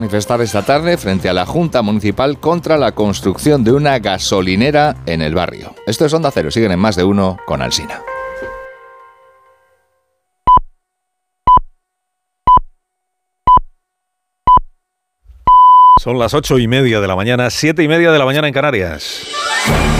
Manifestar esta tarde frente a la Junta Municipal contra la construcción de una gasolinera en el barrio. Esto es Onda Cero, siguen en Más de Uno con Alsina. Son las 8:30 de la mañana, 7:30 de la mañana en Canarias.